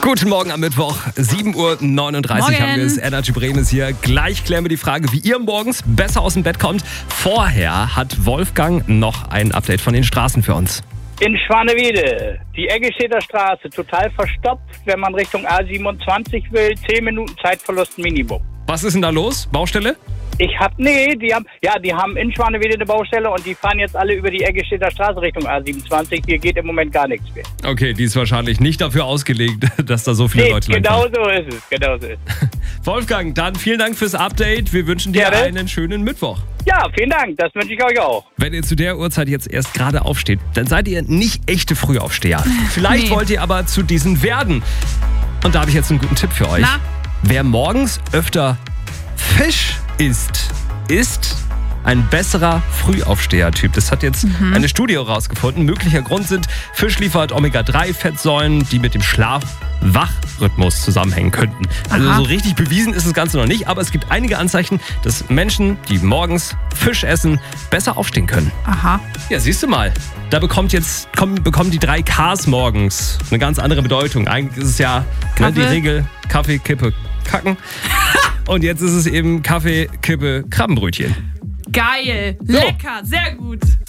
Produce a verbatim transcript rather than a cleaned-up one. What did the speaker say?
Guten Morgen am Mittwoch, sieben Uhr neununddreißig Morgen. haben wir es. Energy Bremen ist hier. Gleich klären wir die Frage, wie ihr morgens besser aus dem Bett kommt. Vorher hat Wolfgang noch ein Update von den Straßen für uns. In Schwanewede, die Eggestädter Straße, total verstopft, wenn man Richtung A siebenundzwanzig will, zehn Minuten Zeitverlust Minimum. Was ist denn da los? Baustelle? Ich hab, nee, die haben, ja, die haben in Schwanewede eine Baustelle und die fahren jetzt alle über die Eggestädter Straße Richtung A siebenundzwanzig. Hier geht im Moment gar nichts mehr. Okay, die ist wahrscheinlich nicht dafür ausgelegt, dass da so viele Nee, Leute genau langfahren. so ist es, genau so ist es. Wolfgang, dann vielen Dank fürs Update. Wir wünschen dir Gerne. einen schönen Mittwoch. Ja, vielen Dank, das wünsche ich euch auch. Wenn ihr zu der Uhrzeit jetzt erst gerade aufsteht, dann seid ihr nicht echte Frühaufsteher. Vielleicht Nee. wollt ihr aber zu diesen werden. Und da habe ich jetzt einen guten Tipp für euch. Na? Wer morgens öfter Fisch isst, ist ein besserer Frühaufsteher-Typ. Das hat jetzt Mhm. eine Studie herausgefunden. Möglicher Grund sind, Fisch liefert Omega drei Fettsäuren, die mit dem Schlaf-Wach-Rhythmus zusammenhängen könnten. Also Aha. so richtig bewiesen ist das Ganze noch nicht, aber es gibt einige Anzeichen, dass Menschen, die morgens Fisch essen, besser aufstehen können. Aha. Ja, siehst du mal. Da bekommt jetzt, kommen, bekommen die drei Ks morgens eine ganz andere Bedeutung. Eigentlich ist es ja ne, die Kaffee. Regel Kaffee, Kippe, Kacken. Und jetzt ist es eben Kaffee, Kippe, Krabbenbrötchen. Geil. Lecker. Sehr gut.